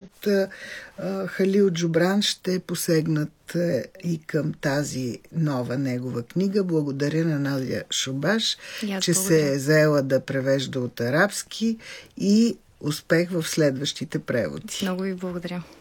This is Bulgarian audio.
от Халил Джубран ще посегнат и към тази нова негова книга. Благодаря на Надя Шубаш, че се е заела да превежда от арабски, и успех в следващите преводи. Много ви благодаря.